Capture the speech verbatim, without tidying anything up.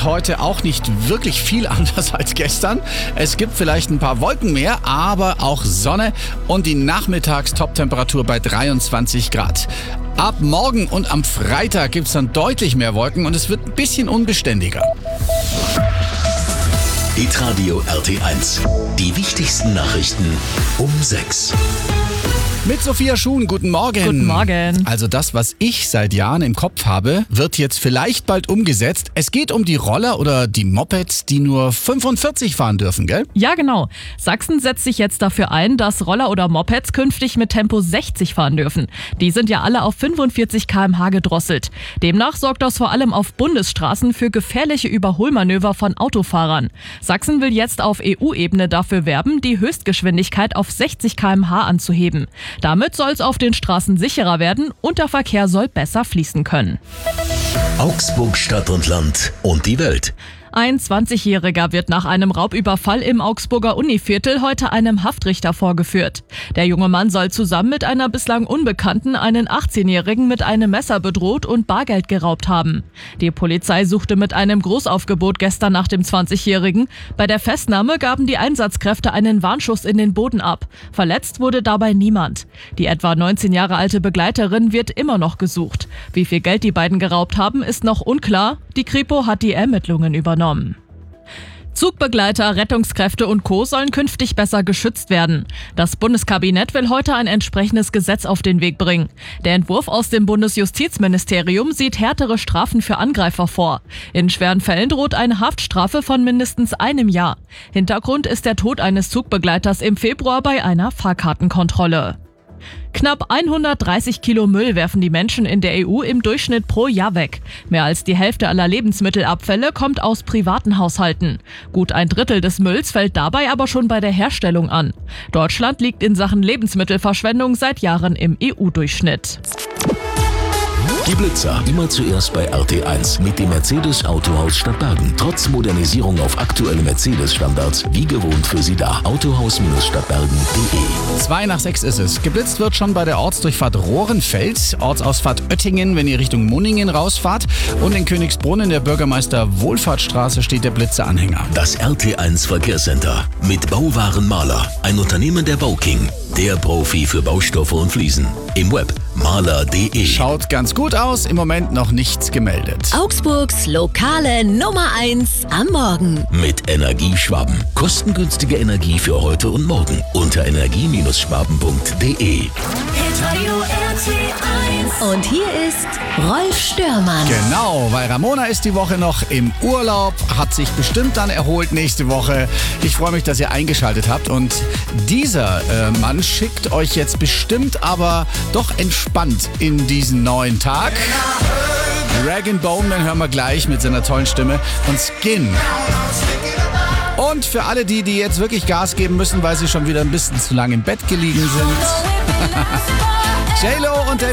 heute auch nicht wirklich viel anders als gestern. Es gibt vielleicht ein paar Wolken mehr, aber auch Sonne und die Nachmittags-Top-Temperatur bei dreiundzwanzig Grad. Ab morgen und am Freitag gibt es dann deutlich mehr Wolken und es wird ein bisschen unbeständiger. Hitradio R T eins. Die wichtigsten Nachrichten um sechs. Mit Sophia Schuhn, guten Morgen. Guten Morgen. Also das, was ich seit Jahren im Kopf habe, wird jetzt vielleicht bald umgesetzt. Es geht um die Roller oder die Mopeds, die nur fünfundvierzig fahren dürfen, gell? Ja, genau. Sachsen setzt sich jetzt dafür ein, dass Roller oder Mopeds künftig mit Tempo sechzig fahren dürfen. Die sind ja alle auf fünfundvierzig Kilometer pro Stunde gedrosselt. Demnach sorgt das vor allem auf Bundesstraßen für gefährliche Überholmanöver von Autofahrern. Sachsen will jetzt auf E U-Ebene dafür werben, die Höchstgeschwindigkeit auf sechzig Kilometer pro Stunde anzuheben. Damit soll es auf den Straßen sicherer werden und der Verkehr soll besser fließen können. Augsburg, Stadt und Land und die Welt. Ein zwanzigjähriger wird nach einem Raubüberfall im Augsburger Univiertel heute einem Haftrichter vorgeführt. Der junge Mann soll zusammen mit einer bislang Unbekannten einen achtzehnjährigen mit einem Messer bedroht und Bargeld geraubt haben. Die Polizei suchte mit einem Großaufgebot gestern nach dem zwanzigjährigen. Bei der Festnahme gaben die Einsatzkräfte einen Warnschuss in den Boden ab. Verletzt wurde dabei niemand. Die etwa neunzehn Jahre alte Begleiterin wird immer noch gesucht. Wie viel Geld die beiden geraubt haben, ist noch unklar. Die Kripo hat die Ermittlungen übernommen. Zugbegleiter, Rettungskräfte und Co. sollen künftig besser geschützt werden. Das Bundeskabinett will heute ein entsprechendes Gesetz auf den Weg bringen. Der Entwurf aus dem Bundesjustizministerium sieht härtere Strafen für Angreifer vor. In schweren Fällen droht eine Haftstrafe von mindestens einem Jahr. Hintergrund ist der Tod eines Zugbegleiters im Februar bei einer Fahrkartenkontrolle. Knapp hundertdreißig Kilo Müll werfen die Menschen in der E U im Durchschnitt pro Jahr weg. Mehr als die Hälfte aller Lebensmittelabfälle kommt aus privaten Haushalten. Gut ein Drittel des Mülls fällt dabei aber schon bei der Herstellung an. Deutschland liegt in Sachen Lebensmittelverschwendung seit Jahren im E U-Durchschnitt. Die Blitzer immer zuerst bei R T eins mit dem Mercedes Autohaus Stadtbergen. Trotz Modernisierung auf aktuelle Mercedes-Standards, wie gewohnt für Sie da. Autohaus Stadtbergen punkt de. Zwei nach sechs ist es. Geblitzt wird schon bei der Ortsdurchfahrt Rohrenfeld, Ortsausfahrt Oettingen, wenn ihr Richtung Munningen rausfahrt. Und in Königsbrunn in der Bürgermeister-Wohlfahrtsstraße steht der Blitzeranhänger. Das R T eins Verkehrscenter mit Bauwaren Maler, ein Unternehmen der Bauking. Der Profi für Baustoffe und Fliesen. Im Web maler punkt de. Schaut ganz gut aus, im Moment noch nichts gemeldet. Augsburgs lokale Nummer eins am Morgen. Mit Energieschwaben. Kostengünstige Energie für heute und morgen. Unter energie Schwaben punkt de. Und hier ist Rolf Störmann. Genau, weil Ramona ist die Woche noch im Urlaub, hat sich bestimmt dann erholt nächste Woche. Ich freue mich, dass ihr eingeschaltet habt und dieser äh, Mann schickt euch jetzt bestimmt aber doch entspannt in diesen neuen Tag. Rag and Bone, den hören wir gleich mit seiner tollen Stimme und Skin. Und für alle die, die jetzt wirklich Gas geben müssen, weil sie schon wieder ein bisschen zu lange im Bett gelegen sind. J-Lo und David